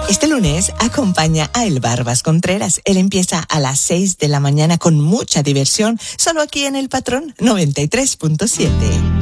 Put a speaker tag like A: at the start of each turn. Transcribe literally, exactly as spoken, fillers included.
A: Este lunes acompaña a El Barbas Contreras. Él empieza a las seis de la mañana con mucha diversión, solo aquí en El Patrón noventa y tres punto siete.